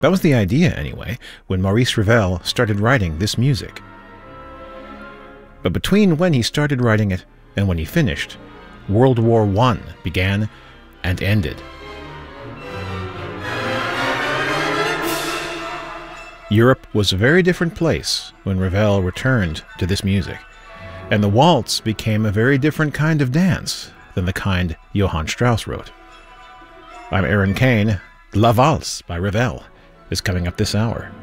That was the idea, anyway, when Maurice Ravel started writing this music. But between when he started writing it and when he finished, World War I began and ended. Europe was a very different place when Ravel returned to this music, and the waltz became a very different kind of dance than the kind Johann Strauss wrote. I'm Aaron Kane. La Valse by Ravel is coming up this hour.